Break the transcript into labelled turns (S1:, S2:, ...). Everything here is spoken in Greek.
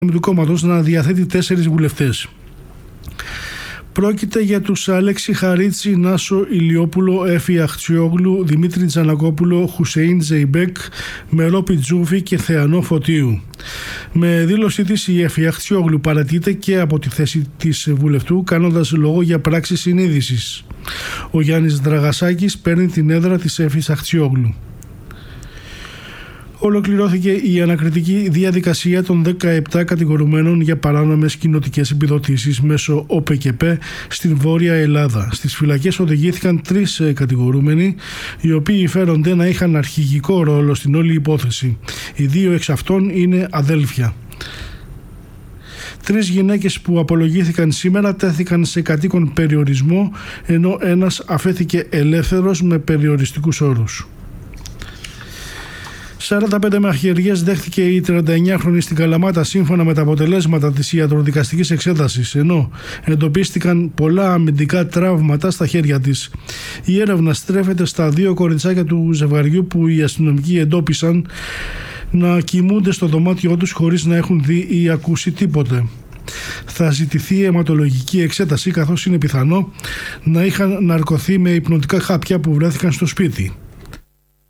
S1: του κόμματος να διαθέτει 4 βουλευτές. Πρόκειται για τους Αλέξη Χαρίτσι, Νάσο Ηλιόπουλο, Έφη Αχτσιόγλου, Δημήτρη Τζανακόπουλο, Χουσέιν Ζεϊμπέκ, Μερόπη Τζούφη και Θεανό Φωτίου. Με δήλωσή της, η Έφη Αχτσιόγλου παρατείται και από τη θέση της βουλευτού, κάνοντας λόγο για πράξη συνείδησης. Ο Γιάννης Δραγασάκης παίρνει την έδρα της Έφης Αχτσιόγλου. Ολοκληρώθηκε η ανακριτική διαδικασία των 17 κατηγορουμένων για παράνομες κοινοτικές επιδοτήσεις μέσω ΟΠΕΚΕΠΕ στην Βόρεια Ελλάδα. Στις φυλακές οδηγήθηκαν 3 κατηγορούμενοι, οι οποίοι φέρονται να είχαν αρχηγικό ρόλο στην όλη υπόθεση. Οι 2 εξ αυτών είναι αδέλφια. 3 γυναίκες που απολογήθηκαν σήμερα τέθηκαν σε κατοίκον περιορισμό, ενώ ένας αφέθηκε ελεύθερος με περιοριστικούς όρους. 45 μαχαιριές δέχτηκε η 39χρονη στην Καλαμάτα σύμφωνα με τα αποτελέσματα της ιατροδικαστικής εξέτασης, ενώ εντοπίστηκαν πολλά αμυντικά τραύματα στα χέρια της. Η έρευνα στρέφεται στα 2 κοριτσάκια του ζευγαριού που οι αστυνομικοί εντόπισαν να κοιμούνται στο δωμάτιό τους χωρίς να έχουν δει ή ακούσει τίποτε. Θα ζητηθεί αιματολογική εξέταση, καθώς είναι πιθανό να είχαν ναρκωθεί με υπνοτικά χάπια που βρέθηκαν στο σπίτι.